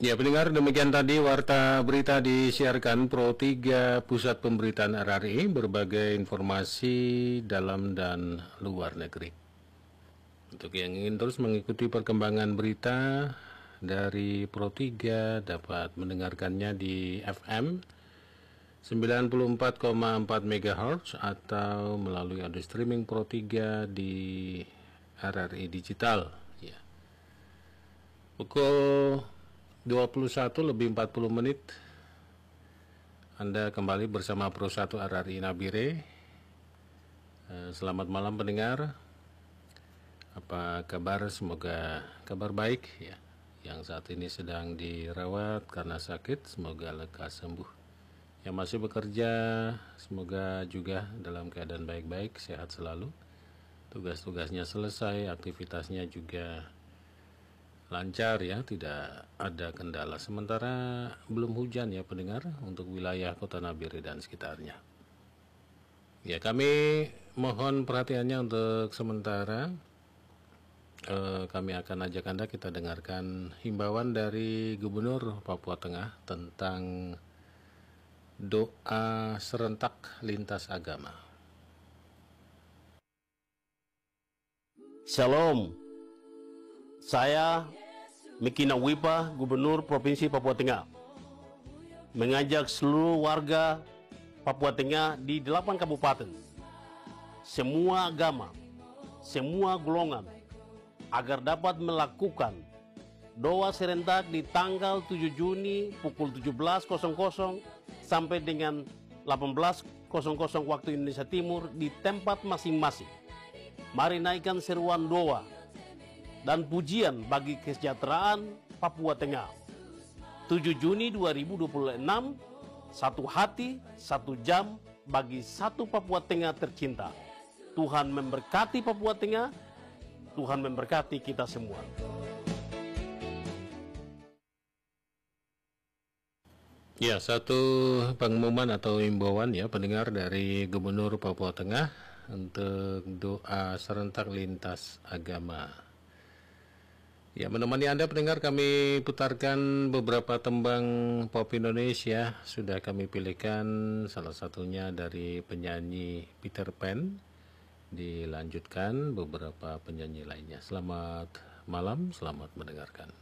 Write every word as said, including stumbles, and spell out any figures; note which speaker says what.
Speaker 1: Ya, pendengar, demikian tadi warta berita disiarkan Pro tiga Pusat Pemberitaan R R I, berbagai informasi dalam dan luar negeri. Untuk yang ingin terus mengikuti perkembangan berita dari Pro tiga dapat mendengarkannya di F M sembilan puluh empat koma empat megahertz atau melalui audio streaming Pro tiga di R R I Digital. Ya. Pukul dua puluh satu lebih empat puluh menit Anda kembali bersama Pro satu R R I Nabire. Selamat malam pendengar. Apa kabar? Semoga kabar baik ya. Yang saat ini sedang dirawat karena sakit, semoga lekas sembuh. Yang masih bekerja, semoga juga dalam keadaan baik-baik, sehat selalu. Tugas-tugasnya selesai, aktivitasnya juga lancar ya, tidak ada kendala. Sementara belum hujan ya pendengar untuk wilayah Kota Nabire dan sekitarnya. Ya, kami mohon perhatiannya untuk sementara. Eh, kami akan ajak Anda kita dengarkan himbauan dari Gubernur Papua Tengah tentang doa serentak lintas agama.
Speaker 2: Shalom. Saya Miki Nawipa, Gubernur Provinsi Papua Tengah, mengajak seluruh warga Papua Tengah di delapan kabupaten, semua agama, semua golongan, agar dapat melakukan doa serentak di tanggal tujuh Juni pukul tujuh belas sampai dengan delapan belas waktu Indonesia Timur di tempat masing-masing. Mari naikkan seruan doa dan pujian bagi kesejahteraan Papua Tengah. tujuh Juni dua ribu dua puluh enam, satu hati, satu jam bagi satu Papua Tengah tercinta. Tuhan memberkati Papua Tengah, Tuhan memberkati kita semua.
Speaker 1: Ya, satu pengumuman atau imbauan ya pendengar dari Gubernur Papua Tengah untuk doa serentak lintas agama. Ya, menemani Anda pendengar, kami putarkan beberapa tembang pop Indonesia. Sudah kami pilihkan salah satunya dari penyanyi Peter Pan. Dilanjutkan beberapa penyanyi lainnya. Selamat malam, selamat mendengarkan.